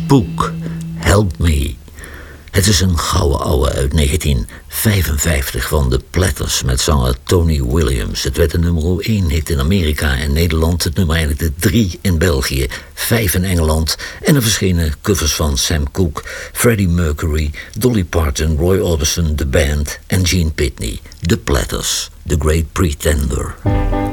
Spook, Help Me. Het is een gouden ouwe uit 1955 van de Platters met zanger Tony Williams. Het werd de nummer 1 hit in Amerika en Nederland. Het nummer eigenlijk de 3 in België, 5 in Engeland. En er verschenen covers van Sam Cooke, Freddie Mercury, Dolly Parton, Roy Orbison, The Band en Gene Pitney. The Platters, The Great Pretender.